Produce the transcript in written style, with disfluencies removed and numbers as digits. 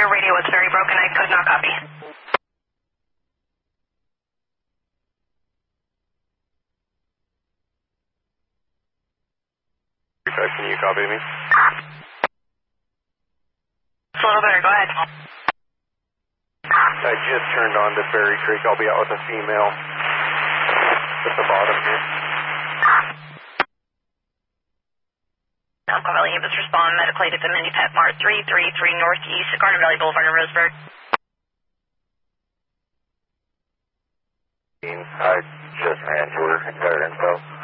Your radio was very broken. I could not copy. Can you copy me? It's a little better. Go ahead. I just turned on to Berry Creek. I'll be out with a female at the bottom here. I'm calling you. Respond medically to the Mini Pet Mart 333 Northeast, Garden Valley Boulevard in Roseburg. I just ran to her. Got her info.